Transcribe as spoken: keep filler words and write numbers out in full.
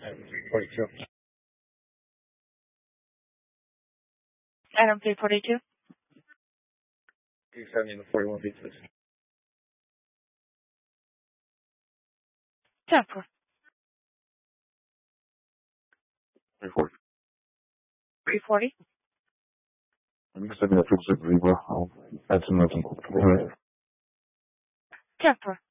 three forty-two. Item three forty-two. three seventy to forty-one feet, please. ten four. three forty. three forty. I'm sending a triple six Zebra. I'll add some notes and go ahead. ten four.